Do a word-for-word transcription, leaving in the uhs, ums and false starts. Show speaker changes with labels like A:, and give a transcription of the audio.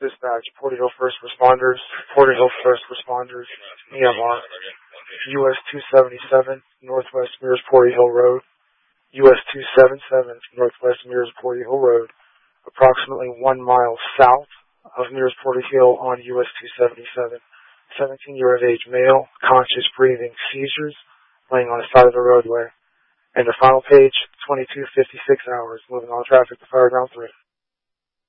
A: Dispatch, Porter Hill First Responders, Porter Hill First Responders, E M R, U S two seventy-seven, Northwest Mears Porter Hill Road, U S two seventy-seven, Northwest Mears Porter Hill Road, approximately one mile south of Mears Porter Hill on U S two seventy-seven. seventeen year of age male, conscious breathing, seizures, laying on the side of the roadway. And the final page, twenty-two fifty-six hours, moving all traffic to Fireground three.